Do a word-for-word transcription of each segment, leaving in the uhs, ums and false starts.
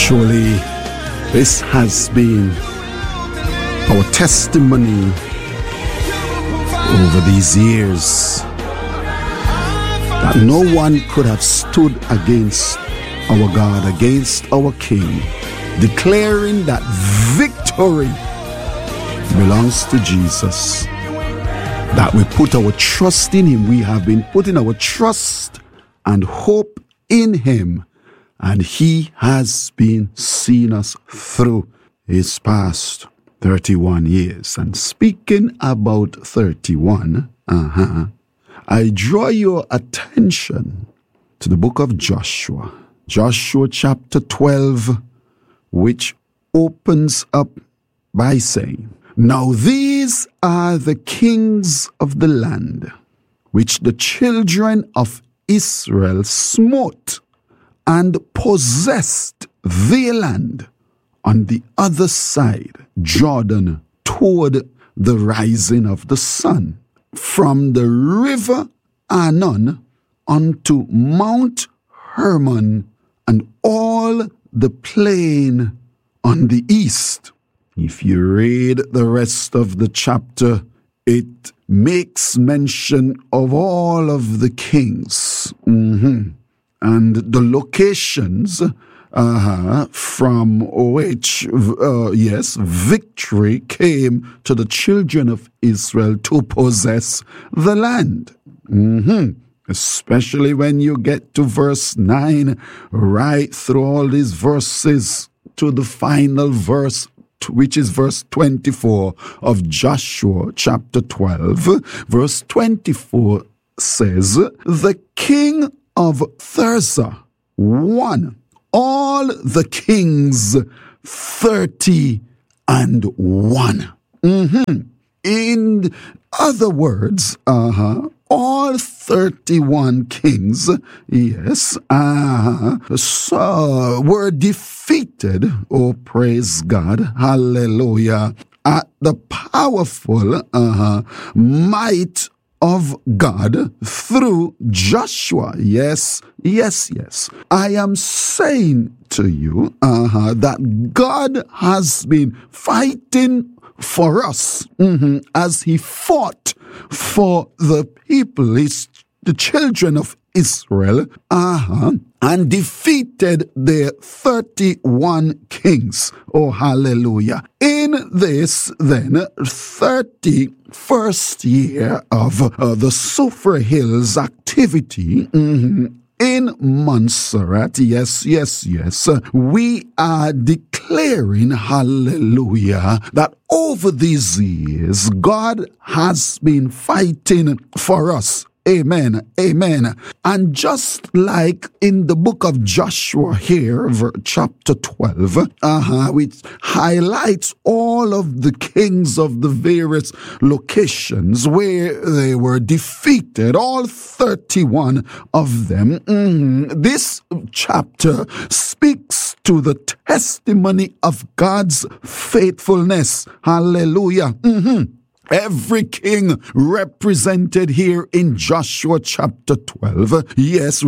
Surely this has been our testimony over these years, that no one could have stood against our God, against our King, declaring that victory belongs to Jesus, that we put our trust in Him. We have been putting our trust and hope in Him, and He has been seeing us through His past thirty-one years. And speaking about thirty-one, uh-huh, I draw your attention to the book of Joshua, Joshua chapter twelve, which opens up by saying, "Now these are the kings of the land, which the children of Israel smote and possessed their land on the other side, Jordan, toward the rising of the sun, from the river Arnon unto Mount Hermon, and all the plain on the east." If you read the rest of the chapter, it makes mention of all of the kings, mm-hmm, and the locations uh, from which, uh, yes, victory came to the children of Israel to possess the land. Mm-hmm. Especially when you get to verse nine, right through all these verses to the final verse, which is verse twenty-four of Joshua chapter twelve. Verse twenty-four says, "The king of Tirzah won all the kings thirty and one." Mm-hmm. In other words, uh-huh, all thirty-one kings, yes, uh, so were defeated, oh praise God, hallelujah, at the powerful uh, might of God through Joshua. Yes, yes, yes. I am saying to you uh, that God has been fighting for us, mm-hmm, as He fought for the people, his, the children of Israel, uh-huh, and defeated their thirty-one kings. Oh, hallelujah. In this, then, thirty-first year of uh, the Sulphur Hills activity, mm-hmm, in Montserrat, yes, yes, yes, we are declaring, hallelujah, that over these years, God has been fighting for us. Amen, amen. And just like in the book of Joshua here, chapter twelve, uh-huh, which highlights all of the kings of the various locations where they were defeated, all thirty-one of them. Mm, this chapter speaks to the testimony of God's faithfulness. Hallelujah. Mm-hmm. Every king represented here in Joshua chapter twelve, yes,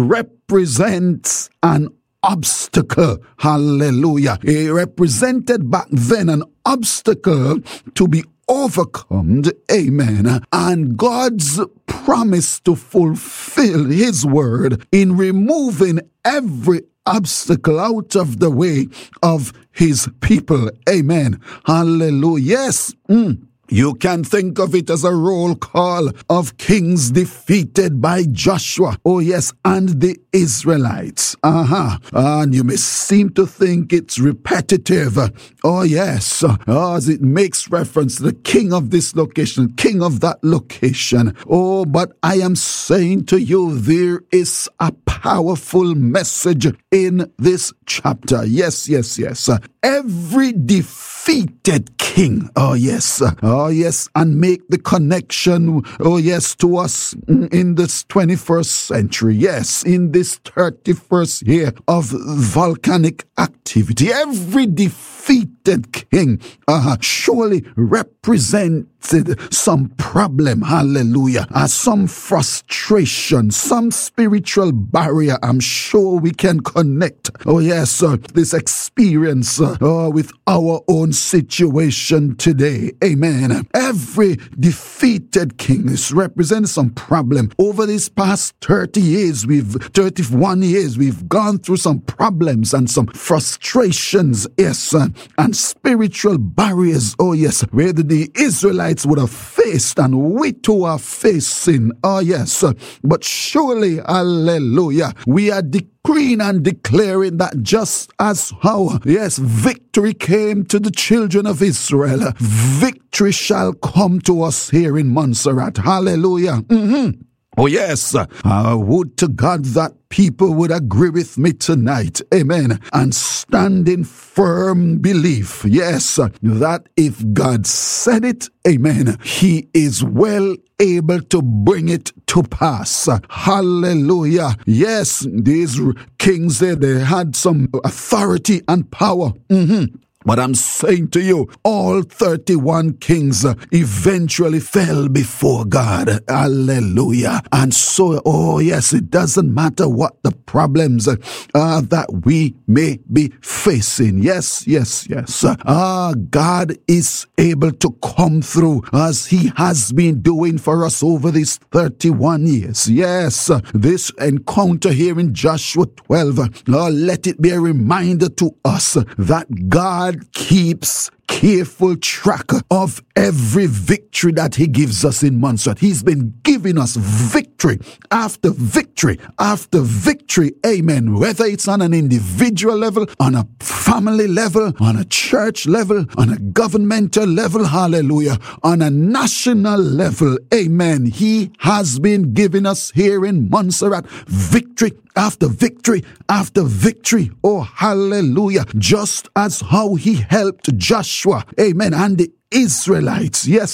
represents an obstacle. Hallelujah. He represented back then an obstacle to be overcome. Amen. And God's promise to fulfill His word in removing every obstacle out of the way of His people. Amen. Hallelujah. Yes. Mm. You can think of it as a roll call of kings defeated by Joshua. Oh yes, and the Israelites. Uh-huh. And you may seem to think it's repetitive. Oh yes, as it makes reference to the king of this location, king of that location. Oh, but I am saying to you, there is a powerful message in this chapter. Yes, yes, yes. Every defeated king. Oh yes. Oh yes, and make the connection, oh yes, to us in this twenty-first century. Yes, in this thirty-first year of volcanic activity. Every defeated king uh, surely represent some problem, hallelujah, uh, some frustration, some spiritual barrier, I'm sure we can connect, oh yes, uh, this experience uh, uh, with our own situation today. Amen. Every defeated king is represents some problem. Over these past thirty years, we've thirty-one years, we've gone through some problems and some frustrations, yes, uh, and spiritual barriers, oh yes, where the Israelites would have faced and we too are facing, oh yes, uh, but surely, hallelujah, we are decreeing and declaring that just as how, yes, victory came to the children of Israel, victory shall come to us here in Montserrat. Hallelujah. Mm-hmm. Oh yes, I would to God that people would agree with me tonight, amen, and stand in firm belief, yes, that if God said it, amen, he is well able to bring it to pass. Hallelujah. Yes, these kings there, they had some authority and power. Mm-hmm. But I'm saying to you, all thirty-one kings eventually fell before God. Hallelujah. And so, oh yes, it doesn't matter what the problems uh, that we may be facing. Yes, yes, yes. Ah, uh, God is able to come through as he has been doing for us over these thirty-one years. Yes, this encounter here in Joshua twelve, uh, let it be a reminder to us that God keeps careful track of every victory that he gives us in Montserrat. He's been giving us victory after victory after victory. Amen. Whether it's on an individual level, on a family level, on a church level, on a governmental level, hallelujah, on a national level, amen. He has been giving us here in Montserrat victory after victory after victory. Oh, hallelujah. Just as how he helped Joshua, amen, and the Israelites, yes,